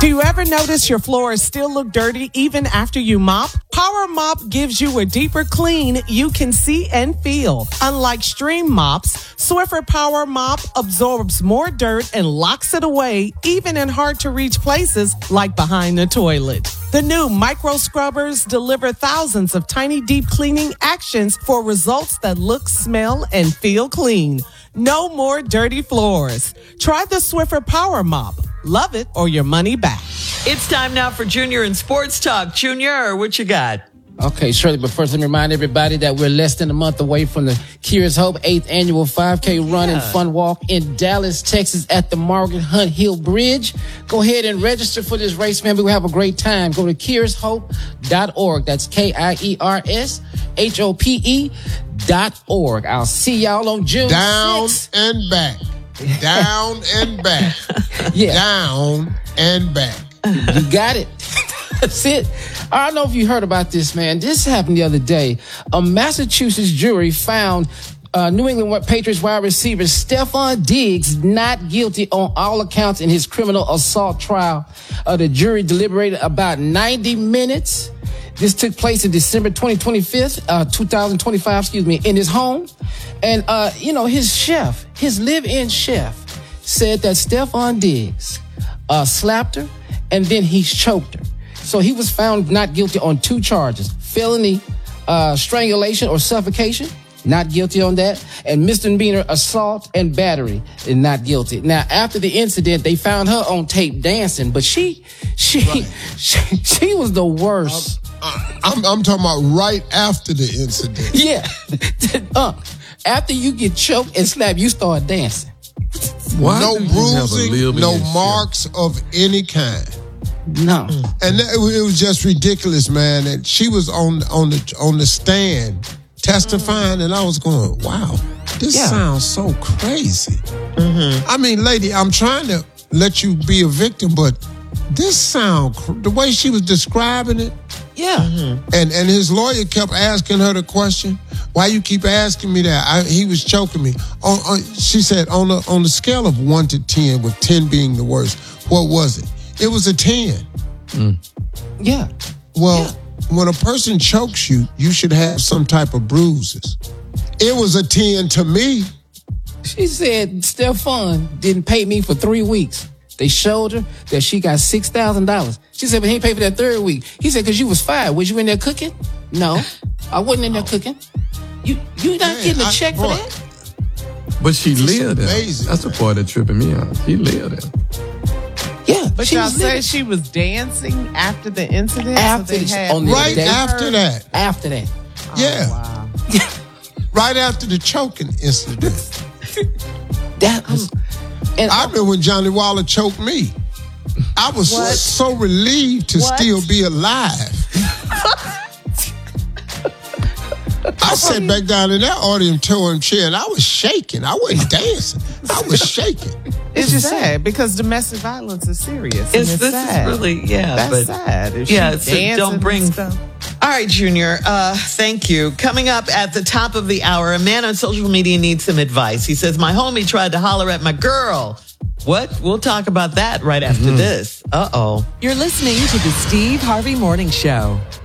Do you ever notice your floors still look dirty even after you mop? Power Mop gives you a deeper clean you can see and feel. Unlike Stream mops, Swiffer Power Mop absorbs more dirt and locks it away, even in hard-to-reach places like behind the toilet. The new micro scrubbers deliver thousands of tiny deep cleaning actions for results that look, smell, and feel clean. No more dirty floors. Try the Swiffer Power Mop. Love it or your money back. It's time now for Junior and Sports Talk. Junior, what you got? Okay, Shirley, but first let me remind everybody that we're less than a month away from the Curious Hope 8th Annual 5K Run and Fun Walk in Dallas, Texas at the Margaret Hunt Hill Bridge. Go ahead and register for this race, man. We'll have a great time. Go to CuriousHope.org. That's KIERSHOPE.org. I'll see y'all on June 6th. And back. Down and back. Yeah. Down and back. You got it. That's it. I don't know if you heard about this, man. This happened the other day. A Massachusetts jury found New England Patriots wide receiver Stephon Diggs not guilty on all accounts in his criminal assault trial. The jury deliberated about 90 minutes. This took place in December 2025, in his home. And, his live-in chef said that Stephon Diggs slapped her and then he choked her. So he was found not guilty on 2 charges: felony strangulation or suffocation, not guilty on that, and misdemeanor assault and battery, and not guilty. Now, after the incident, they found her on tape dancing, but she was the worst. I'm talking about right after the incident. Yeah. After you get choked and slapped, you start dancing. No bruising, no marks of any kind. No. And it was just ridiculous, man. And she was on the stand testifying, and I was going, wow, this sounds so crazy. Mm-hmm. I mean, lady, I'm trying to let you be a victim, but this the way she was describing it. Yeah. Mm-hmm. And his lawyer kept asking her the question, why you keep asking me that? He was choking me. She said, on the scale of 1 to 10, with 10 being the worst, what was it? It was a 10. Yeah. Well, when a person chokes you, you should have some type of bruises. It was a 10 to me. She said Stephon didn't pay me for 3 weeks. They showed her that she got $6,000. She said, but he ain't paid for that 3rd week. He said, because you was fired. Was you in there cooking? No, I wasn't in there cooking. You not getting a check for that? But she lived there. Amazing, that's the part that tripping me out. She lived there. Yeah, but y'all said she was dancing after the incident. After after that. After that. Yeah. Oh, wow. Right after the choking incident. That was. And I remember when Johnny Waller choked me. I was so relieved to still be alive. I sat back down in that auditorium chair and I was shaking. I wasn't dancing. I was shaking. It's just sad because domestic violence is serious. This sad. is really, That's sad. So don't bring stuff. All right, Junior, thank you. Coming up at the top of the hour, a man on social media needs some advice. He says, my homie tried to holler at my girl. What? We'll talk about that right after this. Uh-oh. You're listening to the Steve Harvey Morning Show.